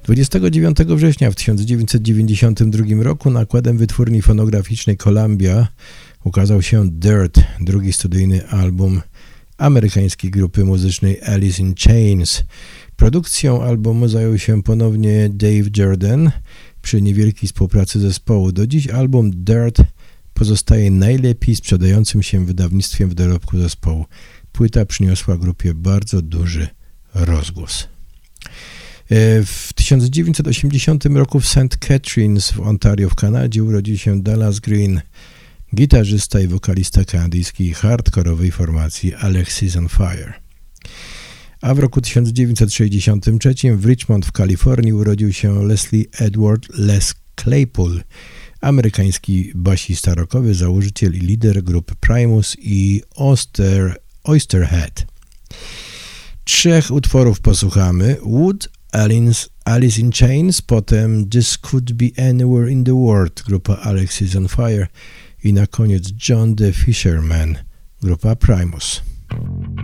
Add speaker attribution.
Speaker 1: 29 września w 1992 roku nakładem wytwórni fonograficznej Columbia ukazał się Dirt, drugi studyjny album amerykańskiej grupy muzycznej Alice in Chains. Produkcją albumu zajął się ponownie Dave Jordan przy niewielkiej współpracy zespołu. Do dziś album Dirt pozostaje najlepiej sprzedającym się wydawnictwem w dorobku zespołu. Płyta przyniosła grupie bardzo duży rozgłos. W 1980 roku w St. Catharines w Ontario w Kanadzie urodził się Dallas Green, gitarzysta i wokalista kanadyjskiej hardkorowej formacji Alexis on Fire. A w roku 1963 w Richmond w Kalifornii urodził się Leslie Edward Les Claypool, amerykański basista rockowy, założyciel i lider grup Primus i Oysterhead. 3 utworów posłuchamy: Wood, Alice in Chains, potem This Could Be Anywhere in the World, grupa Alexis on Fire i na koniec John the Fisherman, grupa Primus.